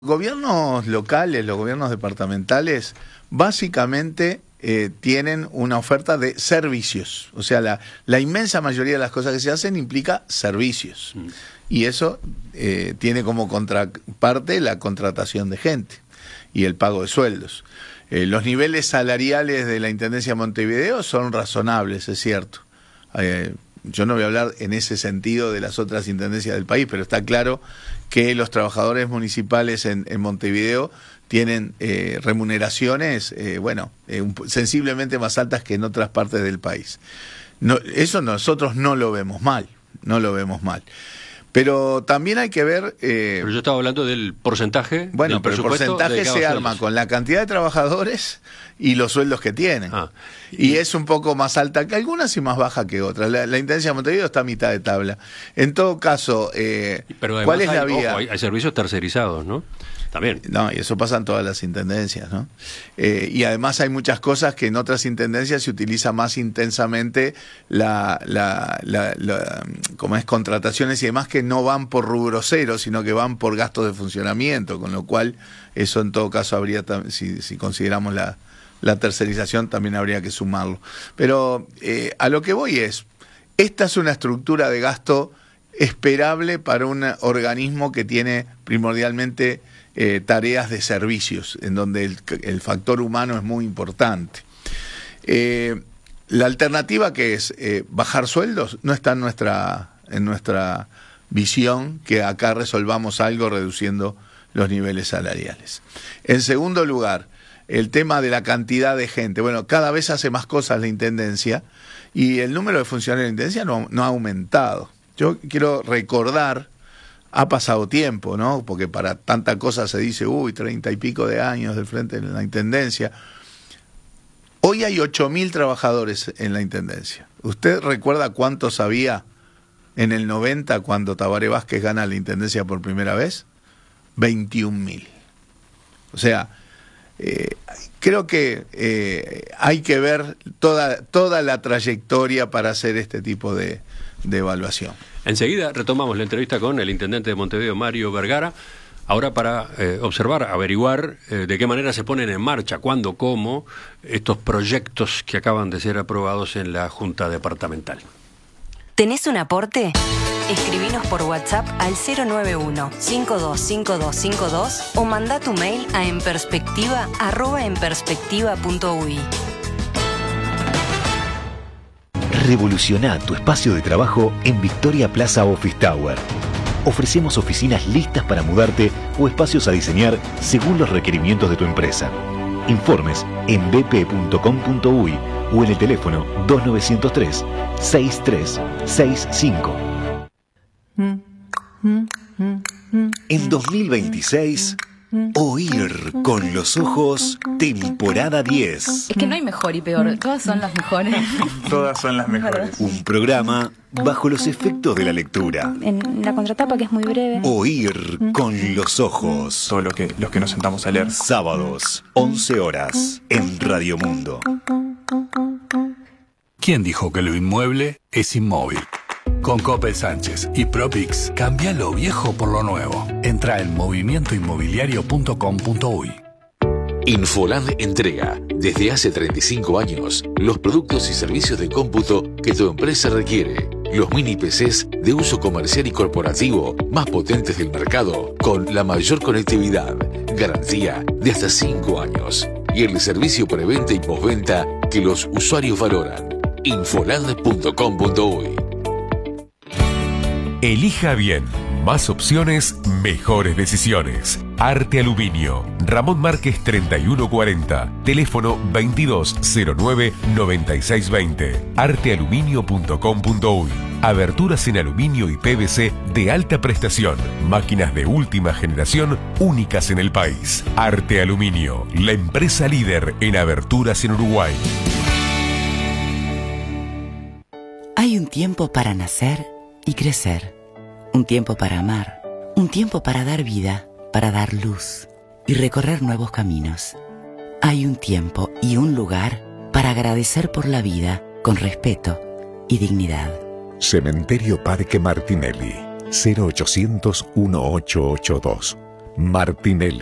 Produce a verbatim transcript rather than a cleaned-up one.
Gobiernos locales, los gobiernos departamentales, básicamente eh, tienen una oferta de servicios. O sea, la, la inmensa mayoría de las cosas que se hacen implica servicios. Mm. Y eso eh, tiene como contraparte la contratación de gente y el pago de sueldos. Eh, los niveles salariales de la Intendencia de Montevideo son razonables, es cierto. Eh, Yo no voy a hablar en ese sentido de las otras intendencias del país, pero está claro que los trabajadores municipales en, en Montevideo tienen eh, remuneraciones, eh, bueno, eh, un, sensiblemente más altas que en otras partes del país. No, eso nosotros no lo vemos mal, no lo vemos mal. Pero también hay que ver... Eh, pero yo estaba hablando del porcentaje. Bueno, del pero el porcentaje se arma con la cantidad de trabajadores y los sueldos que tienen. Ah, y, y es un poco más alta que algunas y más baja que otras. La, la Intendencia de Montevideo está a mitad de tabla. En todo caso, eh, pero ¿cuál es hay, la vía? Ojo, hay, hay servicios tercerizados, ¿no? También. No, y eso pasa en todas las intendencias, ¿no? Eh, y además hay muchas cosas que en otras intendencias se utiliza más intensamente la, la, la, la como es contrataciones y demás que no van por rubro cero, sino que van por gastos de funcionamiento, con lo cual eso en todo caso habría, si, si consideramos la, la tercerización, también habría que sumarlo. Pero eh, a lo que voy es, esta es una estructura de gasto esperable para un organismo que tiene primordialmente Eh, tareas de servicios, en donde el, el factor humano es muy importante. Eh, la alternativa que es eh, bajar sueldos no está en nuestra, en nuestra visión que acá resolvamos algo reduciendo los niveles salariales. En segundo lugar, el tema de la cantidad de gente. Bueno, cada vez hace más cosas la Intendencia y el número de funcionarios de la Intendencia no, no ha aumentado. Yo quiero recordar, ha pasado tiempo, ¿no? Porque para tanta cosa se dice, uy, treinta y pico de años del frente de la Intendencia. Hoy hay ocho mil trabajadores en la Intendencia. ¿Usted recuerda cuántos había en el noventa cuando Tabaré Vázquez gana la Intendencia por primera vez? veintiún mil. O sea, eh, creo que eh, hay que ver toda, toda la trayectoria para hacer este tipo de, de evaluación. Enseguida retomamos la entrevista con el intendente de Montevideo, Mario Vergara, ahora para eh, observar, averiguar eh, de qué manera se ponen en marcha, cuándo, cómo, estos proyectos que acaban de ser aprobados en la Junta Departamental. ¿Tenés un aporte? Escribinos por WhatsApp al cero nueve uno, cinco dos cinco dos cinco dos o manda tu mail a enperspectiva arroba enperspectiva punto u i. Revoluciona tu espacio de trabajo en Victoria Plaza Office Tower. Ofrecemos oficinas listas para mudarte o espacios a diseñar según los requerimientos de tu empresa. Informes en b p punto com punto u i o en el teléfono dos nueve cero tres, seis tres seis cinco. En dos mil veintiséis... Oír con los ojos, temporada diez. Es que no hay mejor y peor, todas son las mejores. Todas son las mejores. Un programa bajo los efectos de la lectura. En la contratapa, que es muy breve. Oír con los ojos. Todo lo que, los que nos sentamos a leer. Sábados, once horas, en Radio Mundo. ¿Quién dijo que lo inmueble es inmóvil? Con Coppel Sánchez y Propix, cambia lo viejo por lo nuevo. Entra en movimiento inmobiliario punto com punto u i. Infoland entrega, desde hace treinta y cinco años, los productos y servicios de cómputo que tu empresa requiere. Los mini P Cs de uso comercial y corporativo más potentes del mercado, con la mayor conectividad, garantía de hasta cinco años. Y el servicio preventa y postventa que los usuarios valoran. Infoland punto com punto u i. Elija bien. Más opciones, mejores decisiones. Arte Aluminio. Ramón Márquez treinta y uno cuarenta. Teléfono veintidós cero nueve noventa y seis veinte. arte aluminio punto com punto u i. Aberturas en aluminio y P V C de alta prestación. Máquinas de última generación únicas en el país. Arte Aluminio, la empresa líder en aberturas en Uruguay. Hay un tiempo para nacer y crecer, un tiempo para amar, un tiempo para dar vida, para dar luz y recorrer nuevos caminos. Hay un tiempo y un lugar para agradecer por la vida con respeto y dignidad. Cementerio Parque Martinelli, cero ochocientos, dieciocho ochenta y dos. Martinelli.